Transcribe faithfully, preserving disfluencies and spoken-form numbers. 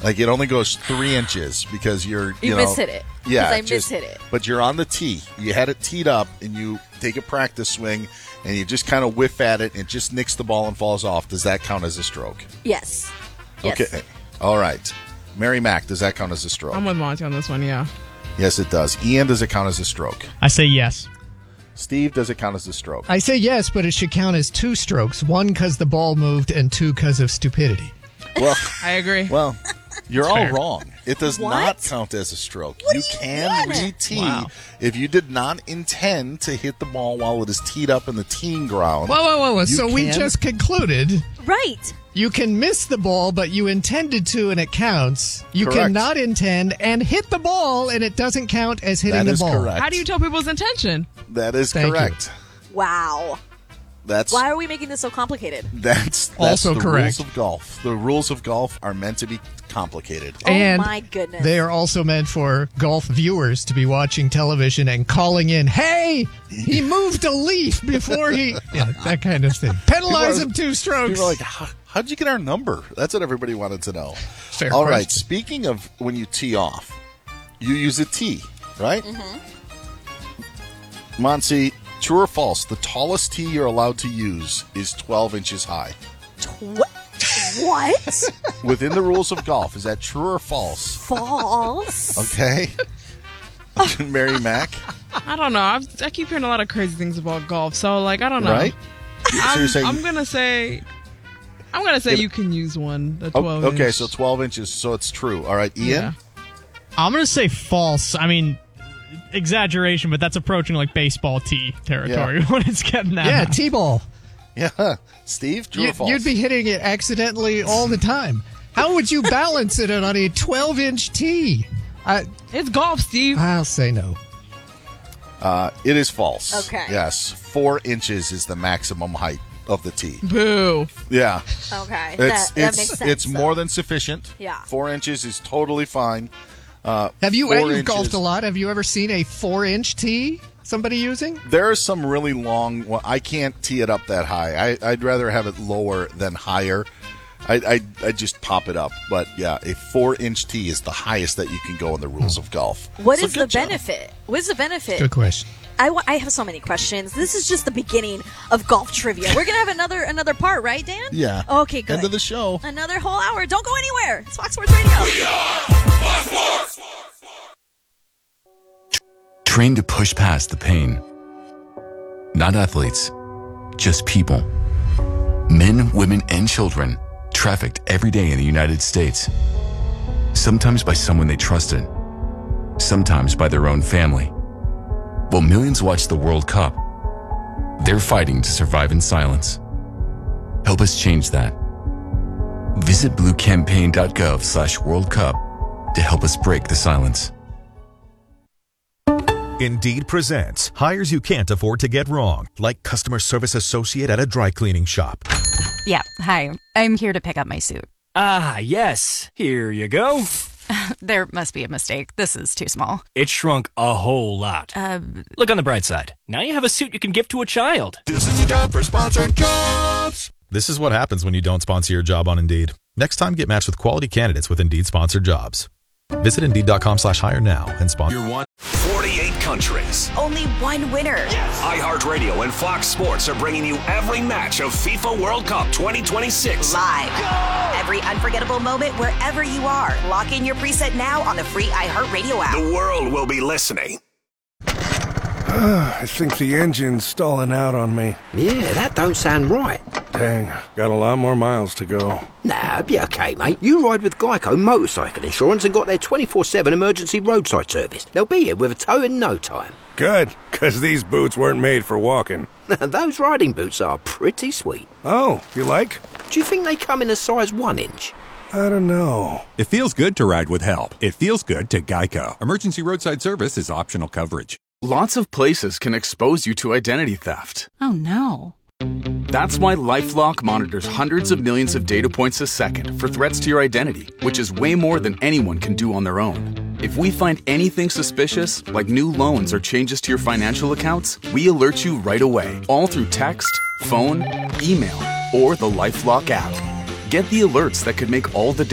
Like it only goes three inches because you're you, you know mishit it. Yeah, I just, mishit it. But you're on the tee. You had it teed up, and you take a practice swing, and you just kind of whiff at it, and it just nicks the ball and falls off. Does that count as a stroke? Yes. yes. Okay. All right. Mary Mac, does that count as a stroke? I'm with Monty on this one. Yeah. Yes, it does. Ian, does it count as a stroke? I say yes. Steve, does it count as a stroke? I say yes, but it should count as two strokes. One because the ball moved, and two because of stupidity. Well, I agree. Well, you're all wrong. It does What? not count as a stroke. What You do you can mean? re-tee Wow. if you did not intend to hit the ball while it is teed up in the teeing ground. Whoa, whoa, whoa, whoa. You So we can- just concluded Right. you can miss the ball, but you intended to, and it counts. You Correct. cannot intend and hit the ball, and it doesn't count as hitting That the is ball. correct. How do you tell people's intention? That is Thank you. correct. Wow. That's Why are we making this so complicated? that's, that's Also the correct. rules of golf. The rules of golf are meant to be complicated. And oh my goodness. they are also meant for golf viewers to be watching television and calling in, hey, he moved a leaf before he... Yeah, that kind of thing. Penalize him two strokes. People are like, How, how'd you get our number? That's what everybody wanted to know. Fair All right. question. Speaking of when you tee off, you use a tee, right? Mm-hmm. Monty, true or false? The tallest tee you're allowed to use is twelve inches high. Tw- what? Within the rules of golf, is that true or false? False. Okay. Mary Mac, I don't know. I've, I keep hearing a lot of crazy things about golf, so like I don't know. right? So I'm, you're saying I'm gonna say, I'm gonna say Get it- you can use one. The Oh, twelve. okay, inch. so twelve inches, so it's true. All right, Ian. Yeah. I'm going to say false. I mean, exaggeration, but that's approaching like baseball tee territory Yeah. when it's getting that. Yeah, high. T-ball. Yeah. Steve, true or You, false? you'd be hitting it accidentally all the time. How would you balance it on a twelve-inch tee? I, It's golf, Steve. I'll say no. Uh, it is false. Okay. Yes, four inches is the maximum height of the tee. Boo. Yeah. Okay. It's that, that it's makes sense. it's though. more than sufficient. Yeah. Four inches is totally fine. Uh, Have you, four you've inches- golfed a lot. Have you ever seen a four-inch tee somebody using? There are some really long. Well, I can't tee it up that high. I, I'd rather have it lower than higher. I I I just pop it up. But yeah, a four-inch tee is the highest that you can go in the rules of golf. What So is the good job. benefit? What is the benefit? Good question. I, wa- I have so many questions. This is just the beginning of golf trivia. We're gonna have another another part, right, Dan? Yeah. Okay, good. End of the show. Another whole hour. Don't go anywhere. It's Fox Sports Radio. Trained to push past the pain. Not athletes, just people. Men, women, and children trafficked every day in the United States. Sometimes by someone they trusted, sometimes by their own family. While millions watch the World Cup, they're fighting to survive in silence. Help us change that. Visit bluecampaign.gov slash World Cup to help us break the silence. Indeed presents hires you can't afford to get wrong, like customer service associate at a dry cleaning shop. Yeah, hi. I'm here to pick up my suit. Ah, yes. Here you go. There must be a mistake. This is too small. It shrunk a whole lot. Uh, Look on the bright side. Now you have a suit you can give to a child. This is your job for sponsored jobs. This is what happens when you don't sponsor your job on Indeed. Next time, get matched with quality candidates with Indeed sponsored jobs. Visit Indeed.com slash hire now and sponsor. Your one. forty-eight countries. Only one winner. iHeartRadio and Fox Sports are bringing you every match of FIFA World Cup twenty twenty-six. Live. Every unforgettable moment wherever you are. Lock in your preset now on the free iHeartRadio app. The world will be listening. I think the engine's stalling out on me. Yeah, that don't sound right. Dang, got a lot more miles to go. Nah, be okay, mate. You ride with Geico Motorcycle Insurance and got their twenty-four seven emergency roadside service. They'll be here with a tow in no time. Good, because these boots weren't made for walking. Those riding boots are pretty sweet. Oh, you like? Do you think they come in a size one inch? I don't know. It feels good to ride with help. It feels good to Geico. Emergency roadside service is optional coverage. Lots of places can expose you to identity theft. oh no. That's why LifeLock monitors hundreds of millions of data points a second for threats to your identity, which is way more than anyone can do on their own. If we find anything suspicious, like new loans or changes to your financial accounts, we alert you right away, all through text, phone, email, or the LifeLock app. Get the alerts that could make all the difference.